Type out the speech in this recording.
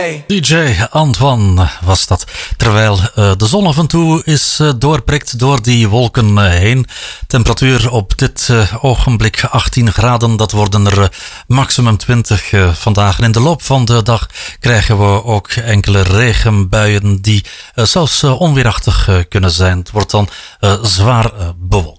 DJ Antoine was dat. Terwijl de zon af en toe is doorprikt door die wolken heen. Temperatuur op dit ogenblik 18 graden. Dat worden er maximum 20 vandaag. En in de loop van de dag krijgen we ook enkele regenbuien die zelfs onweerachtig kunnen zijn. Het wordt dan zwaar bewolkt.